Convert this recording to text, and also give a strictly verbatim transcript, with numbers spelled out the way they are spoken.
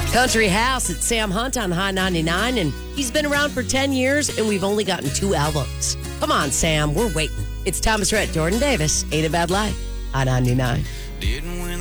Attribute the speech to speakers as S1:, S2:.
S1: Country House at Sam Hunt on High ninety-nine, and he's been around for ten years, and we've only gotten two albums. Come on, Sam, we're waiting. It's Thomas Rhett, Jordan Davis, Ain't a Bad Life, High ninety-nine.
S2: Didn't win